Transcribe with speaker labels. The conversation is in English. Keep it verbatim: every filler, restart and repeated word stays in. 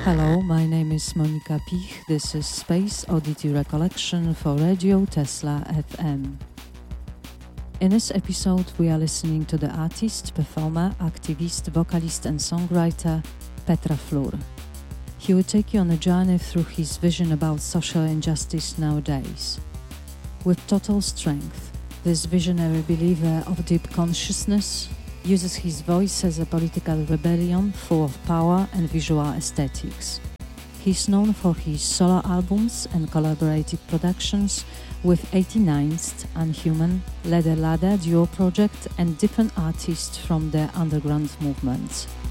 Speaker 1: Hello, my name is Monika Pich. This is Space Oddity Recollection for Radio Tesla F M. In this episode, we are listening to the artist, performer, activist, vocalist and songwriter Petra Flur. He will take you on a journey through his vision about social injustice nowadays. With total strength, this visionary believer of deep consciousness uses his voice as a political rebellion full of power and visual aesthetics. He is known for his solo albums and collaborative productions with eighty-ninth, Unhuman, Ladder Ladder duo project and different artists from the underground movement.